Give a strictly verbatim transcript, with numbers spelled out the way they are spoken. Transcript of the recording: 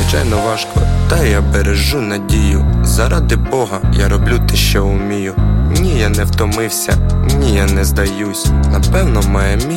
звичайно важко, та я бережу надію. Заради Бога я роблю те, що вмію. Ні, я не втомився, ні, я не здаюсь. Напевно, має місце